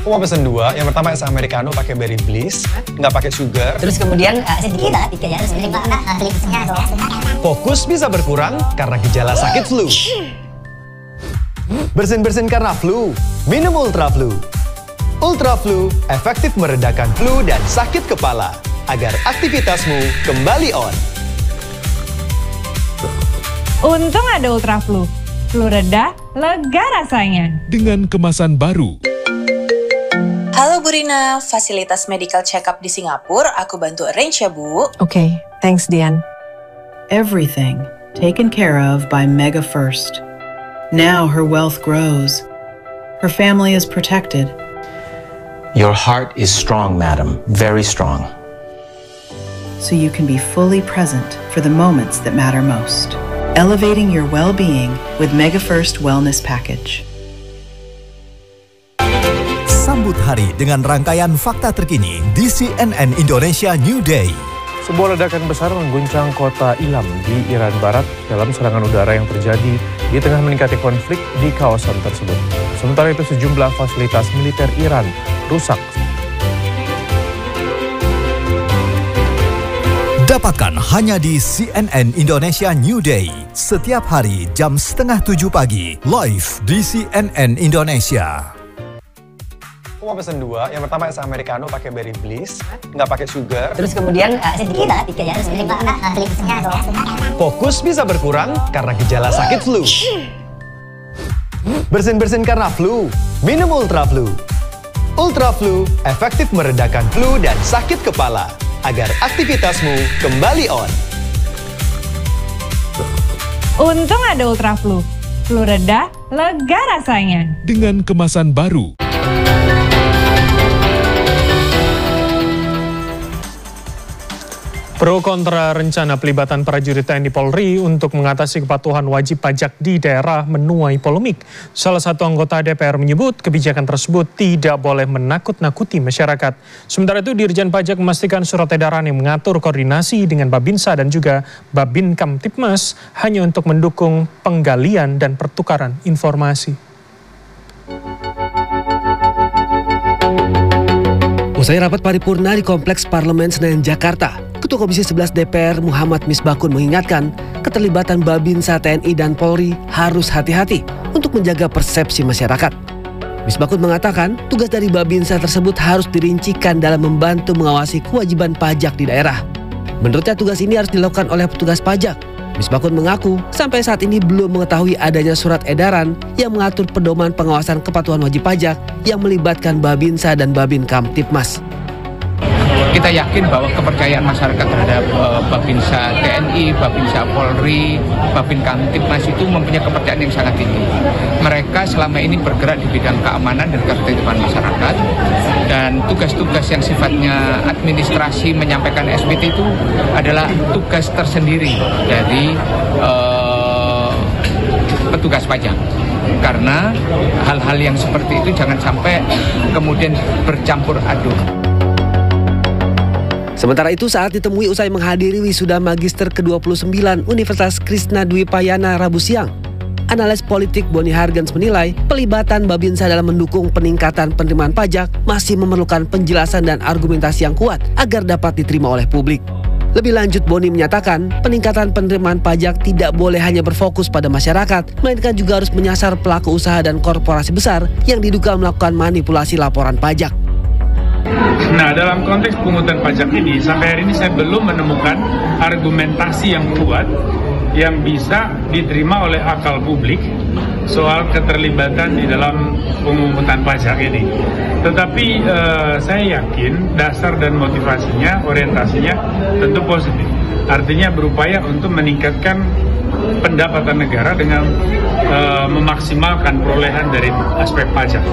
Aku mau pesen dua. Yang pertama es americano pakai berry bliss, nggak pakai sugar. Terus kemudian sedikit ya, terus Fokus bisa berkurang karena gejala sakit flu. Bersin-bersin karena flu, minum Ultra Flu. Ultra Flu efektif meredakan flu dan sakit kepala agar aktivitasmu kembali on. Untung ada Ultra Flu. Flu reda, lega rasanya. Dengan kemasan baru. Halo Bu Rina, fasilitas medical check-up di Singapura aku bantu arrange ya Bu. Okay, thanks Dian. Everything taken care of by Mega First. Now her wealth grows. Her family is protected. Your heart is strong, madam, very strong. So you can be fully present for the moments that matter most. Elevating your well-being with Mega First Wellness Package. Sambut hari dengan rangkaian fakta terkini di CNN Indonesia New Day. Sebuah ledakan besar mengguncang kota Ilam di Iran Barat dalam serangan udara yang terjadi di tengah meningkatnya konflik di kawasan tersebut. Sementara itu sejumlah fasilitas militer Iran rusak. Dapatkan hanya di CNN Indonesia New Day. Setiap hari jam 6:30 pagi, live di CNN Indonesia. Aku mau pesen dua. Yang pertama es americano pakai berry bliss, nggak pakai sugar. Terus kemudian sedikit ya, terus Fokus bisa berkurang karena gejala sakit flu. Bersin-bersin karena flu, minum Ultra Flu. Ultra Flu efektif meredakan flu dan sakit kepala agar aktivitasmu kembali on. Untung ada Ultra Flu. Flu reda, lega rasanya. Dengan kemasan baru. Pro kontra rencana pelibatan prajurit TNI Polri untuk mengatasi kepatuhan wajib pajak di daerah menuai polemik. Salah satu anggota DPR menyebut kebijakan tersebut tidak boleh menakut-nakuti masyarakat. Sementara itu Dirjen Pajak memastikan surat edaran yang mengatur koordinasi dengan Babinsa dan juga Babin Kamtipmas hanya untuk mendukung penggalian dan pertukaran informasi. Usai rapat paripurna di Kompleks Parlemen Senayan, Jakarta, Ketua Komisi 11 DPR Muhammad Misbakun mengingatkan keterlibatan Babinsa TNI dan Polri harus hati-hati untuk menjaga persepsi masyarakat. Misbakun mengatakan tugas dari Babinsa tersebut harus dirincikan dalam membantu mengawasi kewajiban pajak di daerah. Menurutnya tugas ini harus dilakukan oleh petugas pajak. Misbakun mengaku sampai saat ini belum mengetahui adanya surat edaran yang mengatur pedoman pengawasan kepatuhan wajib pajak yang melibatkan Babinsa dan Babin Kamtipmas. Kita yakin bahwa kepercayaan masyarakat terhadap Babinsa TNI, Babinsa Polri, Babin Kamtipmas itu mempunyai kepercayaan yang sangat tinggi. Mereka selama ini bergerak di bidang keamanan dan ketertiban masyarakat, dan tugas-tugas yang sifatnya administrasi menyampaikan SPT itu adalah tugas tersendiri dari petugas pajak. Karena hal-hal yang seperti itu jangan sampai kemudian bercampur aduk. Sementara itu saat ditemui usai menghadiri wisuda magister ke-29 Universitas Krishna Dwi Payana Rabu siang, analis politik Boni Hargens menilai pelibatan Babinsa dalam mendukung peningkatan penerimaan pajak masih memerlukan penjelasan dan argumentasi yang kuat agar dapat diterima oleh publik. Lebih lanjut, Boni menyatakan peningkatan penerimaan pajak tidak boleh hanya berfokus pada masyarakat, melainkan juga harus menyasar pelaku usaha dan korporasi besar yang diduga melakukan manipulasi laporan pajak. Nah, dalam konteks pungutan pajak ini, sampai hari ini saya belum menemukan argumentasi yang kuat yang bisa diterima oleh akal publik soal keterlibatan di dalam pungutan pajak ini. Tetapi saya yakin dasar dan motivasinya, orientasinya tentu positif. Artinya berupaya untuk meningkatkan pendapatan negara dengan memaksimalkan perolehan dari aspek pajak.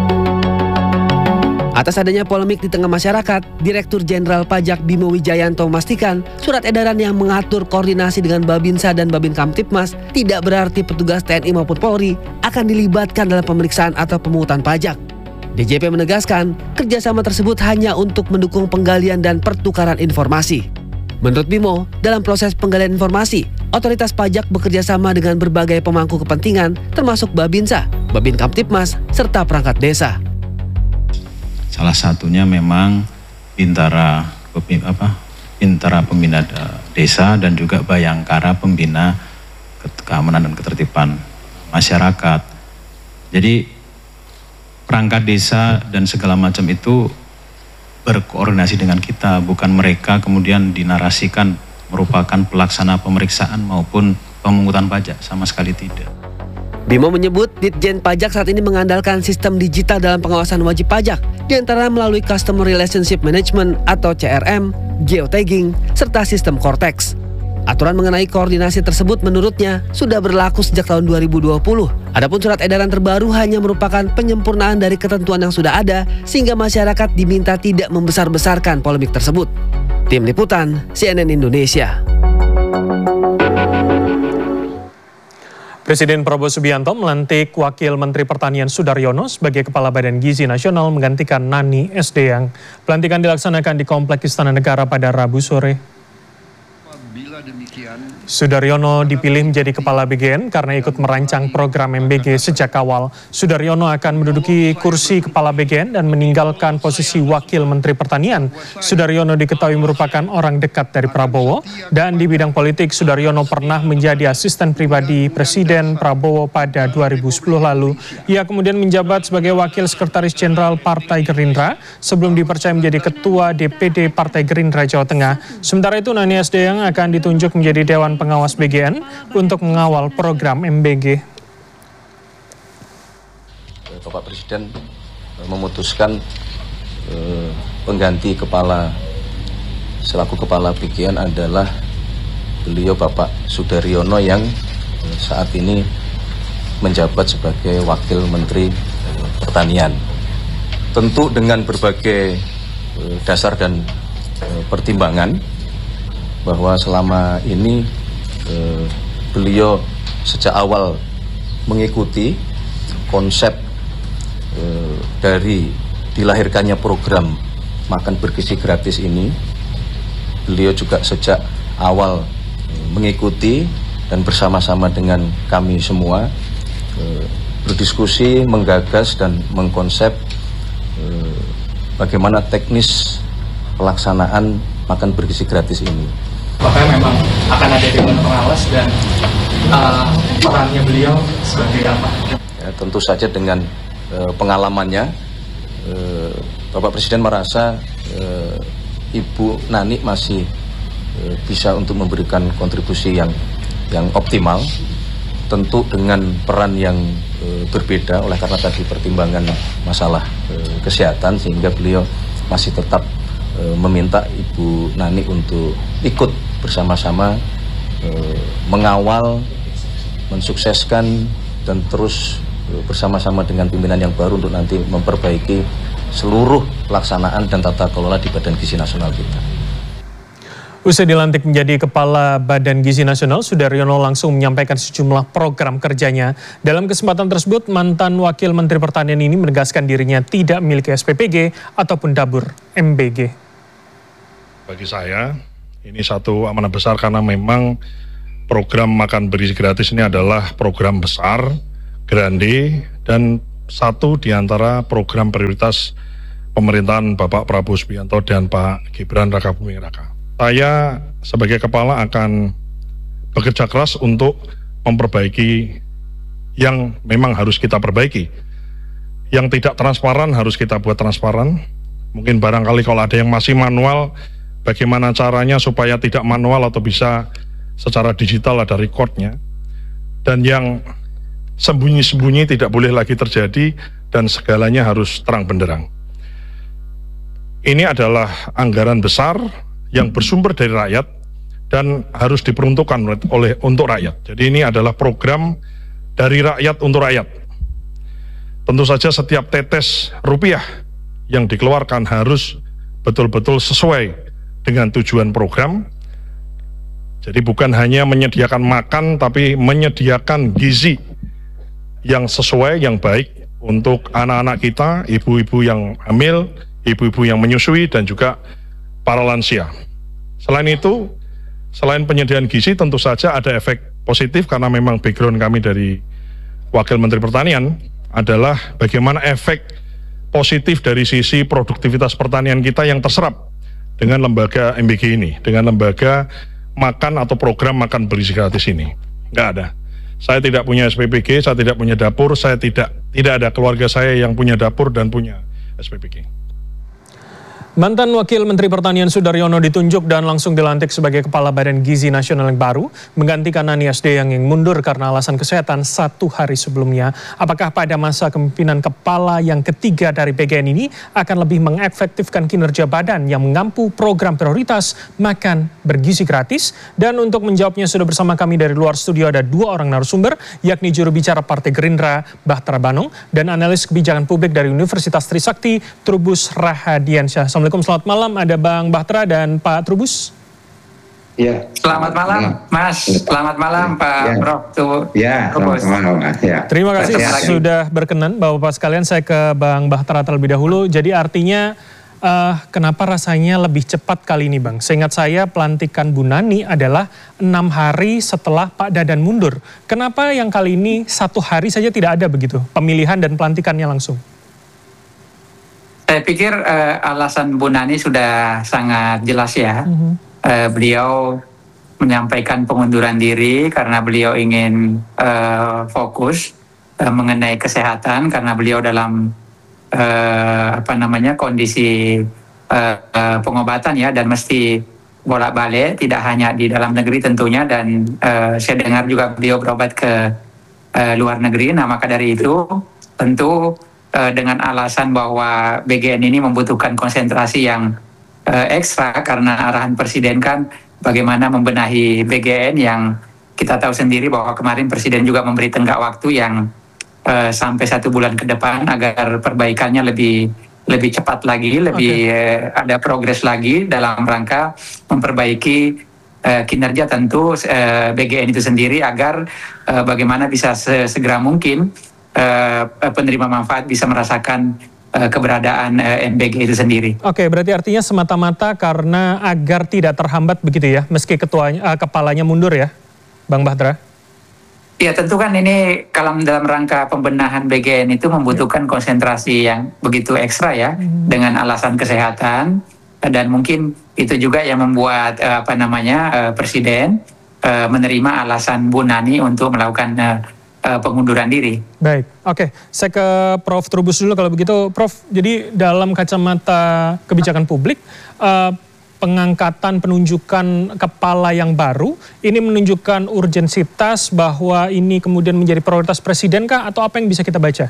Atas adanya polemik di tengah masyarakat, Direktur Jenderal Pajak Bimo Wijayanto memastikan surat edaran yang mengatur koordinasi dengan Babinsa dan Babin Kamtipmas tidak berarti petugas TNI maupun Polri akan dilibatkan dalam pemeriksaan atau pemungutan pajak. DJP menegaskan kerjasama tersebut hanya untuk mendukung penggalian dan pertukaran informasi. Menurut Bimo, dalam proses penggalian informasi, otoritas pajak bekerja sama dengan berbagai pemangku kepentingan termasuk Babinsa, Babin Kamtipmas, serta perangkat desa. Salah satunya memang Bintara Pembina Desa dan juga Bayangkara Pembina Keamanan dan Ketertiban Masyarakat. Jadi perangkat desa dan segala macam itu berkoordinasi dengan kita, bukan mereka kemudian dinarasikan merupakan pelaksana pemeriksaan maupun pemungutan pajak, sama sekali tidak. Bimo menyebut Ditjen Pajak saat ini mengandalkan sistem digital dalam pengawasan wajib pajak, diantara melalui Customer Relationship Management atau CRM, geotagging, serta sistem Cortex. Aturan mengenai koordinasi tersebut menurutnya sudah berlaku sejak tahun 2020. Adapun surat edaran terbaru hanya merupakan penyempurnaan dari ketentuan yang sudah ada, sehingga masyarakat diminta tidak membesar-besarkan polemik tersebut. Tim Liputan, CNN Indonesia. Presiden Prabowo Subianto melantik Wakil Menteri Pertanian Sudaryono sebagai Kepala Badan Gizi Nasional menggantikan Nani Sdeyang. Pelantikan dilaksanakan di Kompleks Istana Negara pada Rabu sore. Sudaryono dipilih menjadi Kepala BGN karena ikut merancang program MBG sejak awal. Sudaryono akan menduduki kursi Kepala BGN dan meninggalkan posisi Wakil Menteri Pertanian. Sudaryono diketahui merupakan orang dekat dari Prabowo, dan di bidang politik Sudaryono pernah menjadi asisten pribadi Presiden Prabowo pada 2010 lalu. Ia kemudian menjabat sebagai Wakil Sekretaris Jenderal Partai Gerindra sebelum dipercaya menjadi Ketua DPD Partai Gerindra Jawa Tengah. Sementara itu Nani Sdeyang akan ditunjuk menjadi Dewan Pengawas BGN untuk mengawal program MBG. Bapak Presiden memutuskan pengganti selaku Kepala BGN adalah beliau Bapak Sudaryono yang saat ini menjabat sebagai Wakil Menteri Pertanian. Tentu dengan berbagai dasar dan pertimbangan bahwa selama ini beliau sejak awal mengikuti konsep dari dilahirkannya program makan bergizi gratis ini. Beliau juga sejak awal mengikuti dan bersama-sama dengan kami semua berdiskusi, menggagas dan mengkonsep bagaimana teknis pelaksanaan makan bergizi gratis ini. Apakah memang akan ada dewan pengawas dan perannya beliau sebagai apa? Ya, tentu saja dengan pengalamannya, Bapak Presiden merasa Ibu Nani masih bisa untuk memberikan kontribusi yang optimal, tentu dengan peran yang berbeda oleh karena tadi pertimbangan masalah kesehatan, sehingga beliau masih tetap meminta Ibu Nani untuk ikut bersama-sama mengawal, mensukseskan dan terus bersama-sama dengan pimpinan yang baru untuk nanti memperbaiki seluruh pelaksanaan dan tata kelola di Badan Gizi Nasional kita. Usai dilantik menjadi Kepala Badan Gizi Nasional, Sudaryono langsung menyampaikan sejumlah program kerjanya. Dalam kesempatan tersebut, mantan Wakil Menteri Pertanian ini menegaskan dirinya tidak memiliki SPPG ataupun dapur MBG. Bagi saya, ini satu amanah besar karena memang program makan bergizi gratis ini adalah program besar, grande, dan satu di antara program prioritas pemerintahan Bapak Prabowo Subianto dan Pak Gibran Rakabuming Raka. Saya sebagai kepala akan bekerja keras untuk memperbaiki yang memang harus kita perbaiki. Yang tidak transparan harus kita buat transparan. Mungkin barangkali kalau ada yang masih manual, bagaimana caranya supaya tidak manual atau bisa secara digital ada recordnya. Dan yang sembunyi-sembunyi tidak boleh lagi terjadi dan segalanya harus terang benderang. Ini adalah anggaran besar yang bersumber dari rakyat dan harus diperuntukkan untuk rakyat. Jadi ini adalah program dari rakyat untuk rakyat. Tentu saja setiap tetes rupiah yang dikeluarkan harus betul-betul sesuai dengan tujuan program. Jadi bukan hanya menyediakan makan, tapi menyediakan gizi yang sesuai, yang baik untuk anak-anak kita, ibu-ibu yang hamil, ibu-ibu yang menyusui, dan juga para lansia. Selain itu, selain penyediaan gizi, tentu saja ada efek positif karena memang background kami dari Wakil Menteri Pertanian adalah bagaimana efek positif dari sisi produktivitas pertanian kita yang terserap dengan lembaga MBG ini, dengan lembaga makan atau program makan bergizi gratis ini. Nggak ada. Saya tidak punya SPPG, saya tidak punya dapur, saya tidak ada keluarga saya yang punya dapur dan punya SPPG. Mantan Wakil Menteri Pertanian Sudaryono ditunjuk dan langsung dilantik sebagai Kepala Badan Gizi Nasional yang baru, menggantikan Nani SD yang ingin mundur karena alasan kesehatan 1 hari sebelumnya. Apakah pada masa kepemimpinan kepala yang ketiga dari BGN ini akan lebih mengefektifkan kinerja badan yang mengampu program prioritas makan bergizi gratis? Dan untuk menjawabnya sudah bersama kami dari luar studio ada 2 orang narasumber, yakni juru bicara Partai Gerindra Bahtera Banung dan analis kebijakan publik dari Universitas Trisakti Trubus Rahadiansyah. Assalamualaikum, selamat malam. Ada Bang Bahtera dan Pak Trubus. Ya. Selamat malam, Mas. Selamat malam, Pak Prof. Ya, selamat malam, Mas. Ya. Terima kasih sudah berkenan, Bapak-Bapak sekalian. Saya ke Bang Bahtera terlebih dahulu. Jadi artinya kenapa rasanya lebih cepat kali ini, Bang? Seingat saya pelantikan Bu Nani adalah 6 hari setelah Pak Dadan mundur. Kenapa yang kali ini 1 hari saja tidak ada begitu pemilihan dan pelantikannya langsung? Saya pikir alasan Bu Nani sudah sangat jelas ya. Beliau menyampaikan pengunduran diri karena beliau ingin fokus mengenai kesehatan karena beliau dalam kondisi pengobatan ya, dan mesti bolak-balik tidak hanya di dalam negeri tentunya, dan saya dengar juga beliau berobat ke luar negeri. Nah, maka dari itu tentu dengan alasan bahwa BGN ini membutuhkan konsentrasi yang ekstra karena arahan Presiden kan bagaimana membenahi BGN yang kita tahu sendiri bahwa kemarin Presiden juga memberi tenggat waktu yang sampai 1 bulan ke depan agar perbaikannya lebih cepat lagi, lebih ada progres lagi dalam rangka memperbaiki kinerja tentu BGN itu sendiri agar bagaimana bisa segera mungkin penerima manfaat bisa merasakan keberadaan MBG itu sendiri. Oke, berarti artinya semata-mata karena agar tidak terhambat begitu ya, meski kepalanya mundur ya, Bang Bahtera? Ya, tentu kan ini kalau dalam rangka pembenahan BGN itu membutuhkan konsentrasi yang begitu ekstra ya, dengan alasan kesehatan, dan mungkin itu juga yang membuat Presiden menerima alasan Bu Nani untuk melakukan pengunduran diri. Baik, oke. Saya ke Prof. Trubus dulu kalau begitu. Prof, jadi dalam kacamata kebijakan publik, pengangkatan penunjukan kepala yang baru, ini menunjukkan urgensitas bahwa ini kemudian menjadi prioritas Presiden kah, atau apa yang bisa kita baca?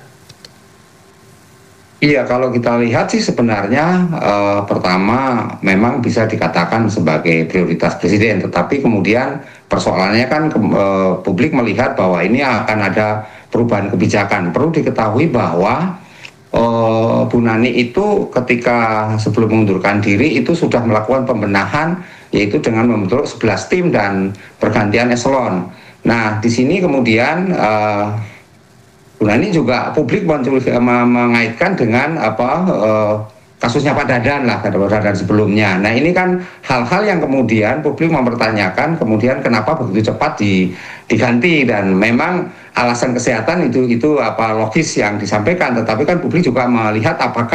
Iya, kalau kita lihat sih sebenarnya pertama memang bisa dikatakan sebagai prioritas Presiden, tetapi kemudian persoalannya kan publik melihat bahwa ini akan ada perubahan kebijakan. Perlu diketahui bahwa Bu Nani itu ketika sebelum mengundurkan diri itu sudah melakukan pembenahan, yaitu dengan membentuk 11 tim dan pergantian eselon. Nah, di sini kemudian Bu Nani juga publik mengaitkan dengan kasusnya Pak Dadan lah, Pak Dadan sebelumnya. Nah, ini kan hal-hal yang kemudian publik mempertanyakan kemudian kenapa begitu cepat diganti, dan memang alasan kesehatan itu logis yang disampaikan, tetapi kan publik juga melihat apakah